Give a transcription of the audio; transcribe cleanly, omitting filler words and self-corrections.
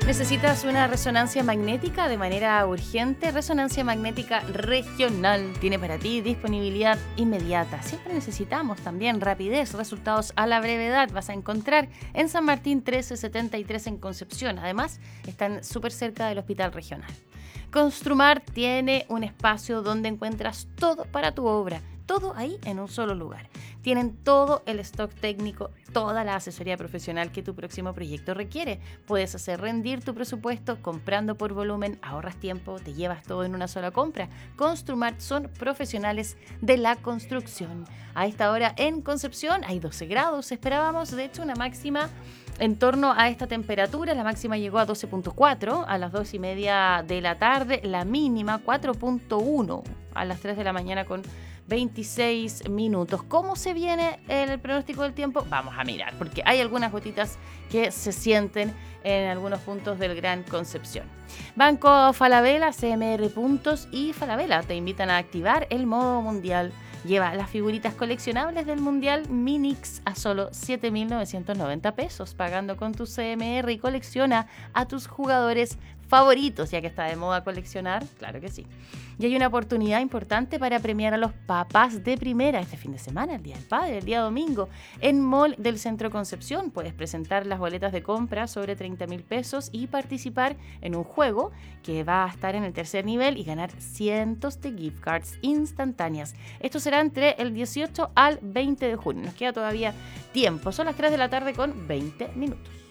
¿Necesitas una resonancia magnética de manera urgente? Resonancia Magnética Regional tiene para ti disponibilidad inmediata. Siempre necesitamos también rapidez, resultados a la brevedad. Vas a encontrar en San Martín 1373 en Concepción. Además, están súper cerca del Hospital Regional. Construmar tiene un espacio donde encuentras todo para tu obra. Todo ahí en un solo lugar. Tienen todo el stock técnico, toda la asesoría profesional que tu próximo proyecto requiere. Puedes hacer rendir tu presupuesto comprando por volumen, ahorras tiempo, te llevas todo en una sola compra. Construmart son profesionales de la construcción. A esta hora en Concepción hay 12 grados. Esperábamos, de hecho, una máxima en torno a esta temperatura. La máxima llegó a 12.4 a las 2:30 de la tarde. La mínima 4.1 a las 3 de la mañana con 26 minutos. ¿Cómo se viene el pronóstico del tiempo? Vamos a mirar, porque hay algunas gotitas que se sienten en algunos puntos del Gran Concepción. Banco Falabella, CMR Puntos y Falabella te invitan a activar el modo mundial. Lleva las figuritas coleccionables del Mundial Minix a solo 7.990 pesos, pagando con tu CMR, y colecciona a tus jugadores favoritos, ya que está de moda coleccionar, claro que sí. Y hay una oportunidad importante para premiar a los papás de primera este fin de semana, el Día del Padre, el día domingo. En Mall del Centro Concepción puedes presentar las boletas de compra sobre 30.000 pesos y participar en un juego que va a estar en el tercer nivel y ganar cientos de gift cards instantáneas. Esto será entre el 18 al 20 de junio. Nos queda todavía tiempo. Son las 3 de la tarde con 20 minutos.